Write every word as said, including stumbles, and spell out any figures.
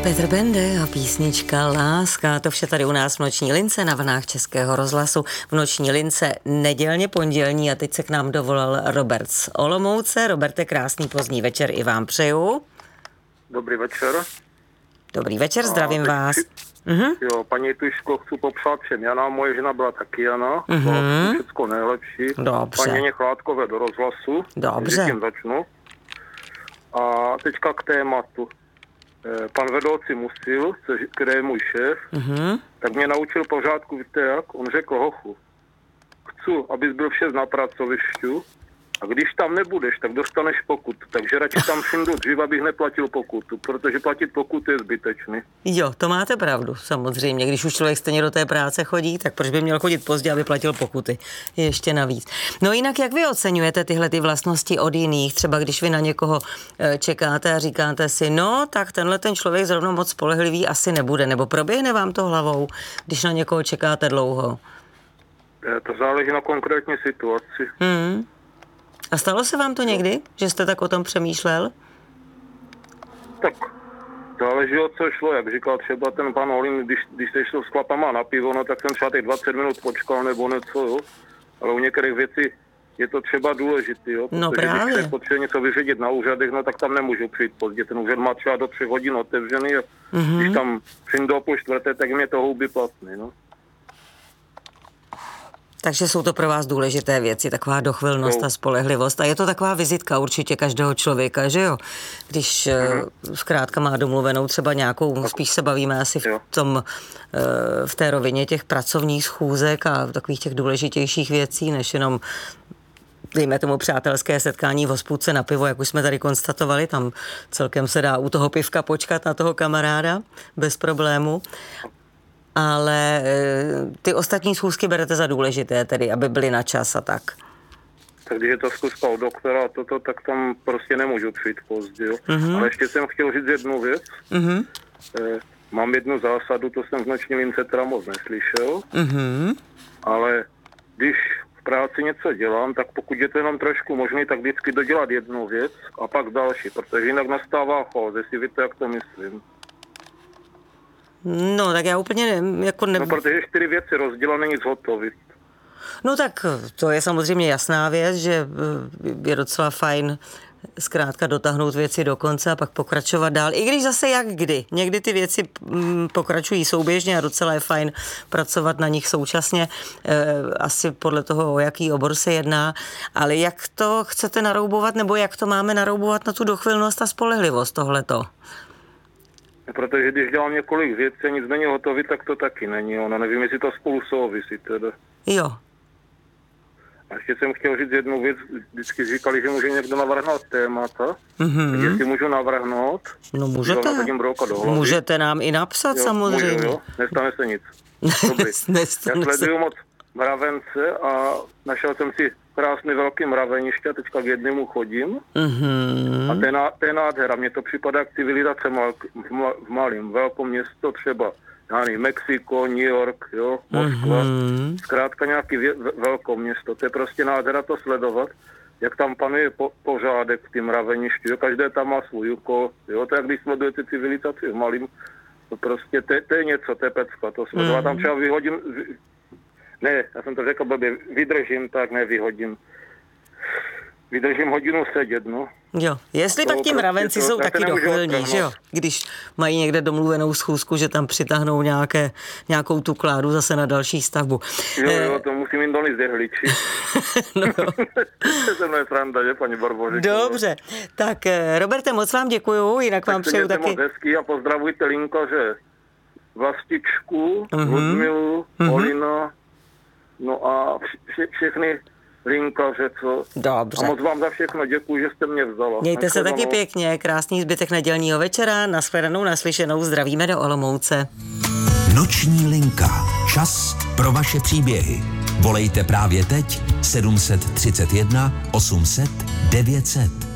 Petr Bende a písnička Láska. To vše tady u nás v Noční lince na vlnách Českého rozhlasu. V Noční lince nedělně pondělní a teď se k nám dovolal Robert z Olomouce. Roberte, krásný pozdní večer i vám přeju. Dobrý večer. Dobrý večer, zdravím vás. Si, uh-huh. Jo, paní Tuško, chci popřát všem Jana, moje žena byla taky Jana. Uh-huh. Všechno nejlepší. Dobře. Paní Chládkové do rozhlasu. Dobře. Tím začnu. A teďka k tématu. Pan vedoucí Musil, který je můj šéf, uh-huh. tak mě naučil pořádku, víte jak? On řekl, hochu, chci, abys byl vše na pracovišťu a když tam nebudeš, tak dostaneš pokutu. Takže radši tam přijdu dřív, abych neplatil pokutu, protože platit pokutu je zbytečný. Jo, to máte pravdu, samozřejmě. Když už člověk stejně do té práce chodí, tak proč by měl chodit pozdě, aby platil pokuty? Ještě navíc. No jinak, jak vy oceňujete tyhle ty vlastnosti od jiných? Třeba když vy na někoho čekáte a říkáte si, no, tak tenhle ten člověk zrovna moc spolehlivý asi nebude, nebo proběhne vám to hlavou, když na někoho čekáte dlouho? To záleží na konkrétní situaci. Hmm. A stalo se vám to někdy, že jste tak o tom přemýšlel? Tak záleží, o co šlo. Jak říkal třeba ten pan Olin, když, když se šlo s chlapama na pivo, no tak jsem třeba těch dvacet minut počkal nebo něco, jo. Ale u některých věcí je to třeba důležitý, jo. No protože právě. když se potřebuje něco vyřídit na úřadech, no tak tam nemůžu přijít pozdě. Ten úřad má třeba do třech hodin otevřený a mm-hmm. když tam přijdu do půl čtvrté, tak mě to houby platný, no. Takže jsou to pro vás důležité věci, taková dochvilnost a spolehlivost. A je to taková vizitka určitě každého člověka, že jo? Když mm-hmm. zkrátka má domluvenou třeba nějakou, spíš se bavíme asi v tom, v té rovině těch pracovních schůzek a takových těch důležitějších věcí, než jenom dejme tomu přátelské setkání v hospůdce na pivo, jak už jsme tady konstatovali, tam celkem se dá u toho pivka počkat na toho kamaráda bez problému. Ale ty ostatní schůzky berete za důležité, tedy aby byly na čas a tak. Tak když je to zkuska od doktora a toto, tak tam prostě nemůžu přijít pozdě. Mm-hmm. Ale ještě jsem chtěl říct jednu věc. Mm-hmm. E, mám jednu zásadu, to jsem v Noční lince teda moc neslyšel, mm-hmm. ale když v práci něco dělám, tak pokud je to jenom trošku možný, tak vždycky dodělat jednu věc a pak další, protože jinak nastává chaos, jestli víte, jak to myslím. No, tak já úplně ne, jako ne... No, protože čtyři věci rozdělané, nic hotový. No tak to je samozřejmě jasná věc, že je docela fajn zkrátka dotáhnout věci do konce a pak pokračovat dál. I když zase jak kdy. Někdy ty věci pokračují souběžně a docela je fajn pracovat na nich současně, asi podle toho, o jaký obor se jedná. Ale jak to chcete naroubovat, nebo jak to máme naroubovat na tu dochvilnost a spolehlivost tohleto? Protože když dělám několik věcí a nic není hotový, tak to taky není. Ono nevím, jestli to spolu souvisí teda. Jo. A ještě jsem chtěl říct jednu věc. Vždycky říkali, že může někdo navrhnout témata. Mm-hmm. Jestli můžu navrhnout. No můžete. Do můžete nám i napsat, jo, samozřejmě. Můžu, jo. Nestane se nic. Já sleduju moc mravence a našel jsem si krásný velký mraveniště, teďka k jednému chodím. Mm-hmm. A to je nádhera. Mně to připadá jak civilizace mal, v, v malém. Velké město třeba, já nevím, Mexiko, New York, jo, Moskva. Mm-hmm. Zkrátka nějaký vě- velké město. To je prostě nádhera to sledovat, jak tam panuje po, pořádek v tím mraveništi. Jo. Každé tam má svůj úkol. Jo. To je, jak když sledujete civilizaci v malém. To prostě, to, to je něco, to je pecka. To sledovat. Mm-hmm. Tam třeba vyhodím... Ne, já jsem to řekl blbě, vydržím, tak nevyhodím. Vydržím hodinu sedět, no. Jo, jestli to, pak ti mravenci to, jsou taky dochvilní, že jo? Když mají někde domluvenou schůzku, že tam přitáhnou nějaké, nějakou tu kládu zase na další stavbu. Jo, jo, to musím jim dolít z jehličí. No jo. To je mnou sranda, že, paní Barboře? Dobře, tak Roberte, moc vám děkuju, jinak tak vám přeju taky... moc hezký a pozdravujte Linkaře, Vlastičku, uh-huh. Ludmilu, uh-huh. Olina, no a vše, všechny linkaře, co... Dobře. A moc vám za všechno děkuji, že jste mě vzala. Mějte se taky pěkně, krásný zbytek nedělního večera, nashledanou, naslyšenou, zdravíme do Olomouce. Noční linka. Čas pro vaše příběhy. Volejte právě teď sedm set třicet jedna osm set devět set.